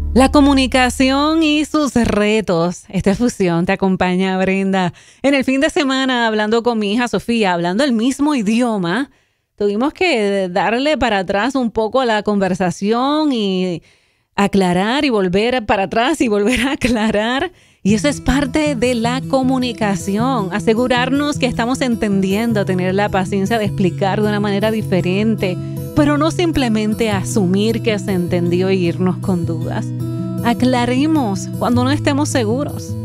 La comunicación y sus retos. Esta fusión te acompaña, Brenda. En el fin de semana, hablando con mi hija Sofía, hablando el mismo idioma, tuvimos que darle para atrás un poco a la conversación y aclarar y volver para atrás y volver a aclarar. Y eso es parte de la comunicación. Asegurarnos que estamos entendiendo, tener la paciencia de explicar de una manera diferente, pero no simplemente asumir que se entendió e irnos con dudas. Aclaremos cuando no estemos seguros.